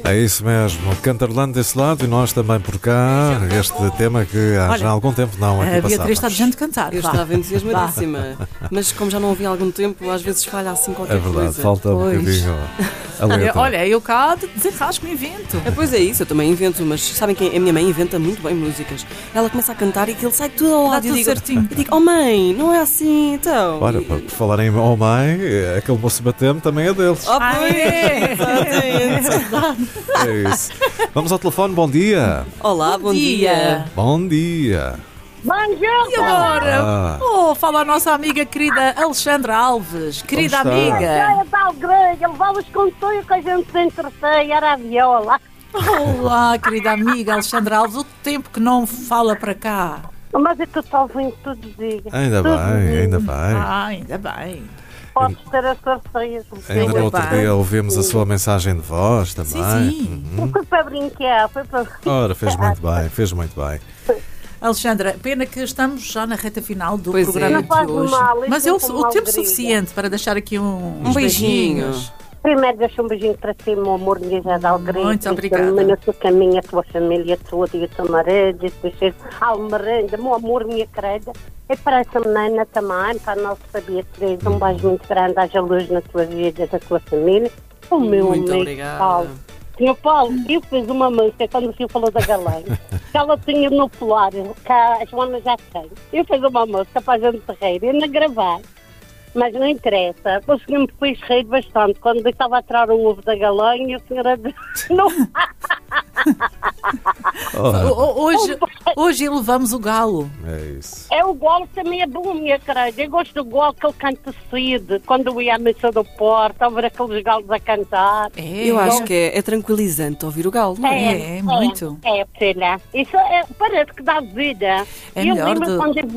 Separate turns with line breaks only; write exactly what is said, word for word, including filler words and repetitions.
É isso mesmo, Cantarolando desse lado e nós também por cá. Este tema que há
Olha,
já há algum tempo não aqui
A Beatriz
passávamos.
está de gente cantar.
Eu
vá.
estava entusiasmadíssima, mas como já não ouvi há algum tempo, às vezes falha assim qualquer
É verdade,
coisa.
falta um
Pois.
bocadinho a letra.
Olha, eu cá desenrasco-me invento.
É, pois é isso, eu também invento, mas sabem que a minha mãe inventa muito bem músicas. Ela começa a cantar e aquilo sai tudo ao
Dá
lado. E eu
tudo
digo,
certinho.
eu digo, oh mãe, não é assim, então.
Olha, por falar em oh mãe, aquele moço bateu-me também é deles.
Oh,
Ah,
pois,
é.
exatamente.
É isso. Vamos ao telefone, bom dia.
Olá, bom, dia.
Bom dia.
E agora?
Ah.
Oh, fala a nossa amiga querida Alexandra Alves. Querida
Como está?
amiga.
É da Algrega, levá-los com sonho que a gente se entreteia, era a viola.
Olá, querida amiga Alexandra Alves. O tempo que não fala para cá.
Mas é que eu estou ouvindo tudo, diga.
Ainda
Tudo
bem,
diga.
ainda bem.
Ah, ainda bem.
Podes ter a certeza.
Ainda no outro
bem.
dia ouvimos a sua mensagem de voz também.
Sim, sim.
Uhum.
Foi para brincar, foi para...
Ora, fez muito bem, fez muito bem.
Alexandra, pena que estamos já na reta final do
Pois é.
programa
Não
de
faz
hoje.
mal, isso
Mas
é
é o,
como
o tempo
alegria.
suficiente para deixar aqui um,
Um beijinho.
Primeiro deixa um beijinho para ti, meu amor, minha já da Algrega.
Muito obrigada.
Na tua caminha, a tua família toda e a tua marido, e depois Almerenda, meu amor, minha querida. E para essa menina também, para a nossa Beatriz, um beijo muito grande, haja luz na tua vida, da tua família. O meu
Muito
amigo
obrigada.
Paulo. Senhor Paulo, eu fiz uma música quando o senhor falou da galinha, que ela tinha no polar, que a Joana já tem. Eu fiz uma música para a gente rir, eu não gravar. Mas não interessa, o senhor me fez rir bastante. Quando eu estava a tirar o ovo da galinha, a senhora não.
Ora,
Ho- Hoje, hoje elevamos o galo.
é isso.
É o golo que também é bom, minha querida. Eu gosto do golo que ele canta cedo. Quando eu ia à missa do Porto, a ver aqueles galos a cantar.
É,
Eu acho que é, é tranquilizante ouvir o galo, não é?
É, muito.
É, filha. Isso é, parece que dá vida.
É
eu
melhor
lembro
do-
quando eu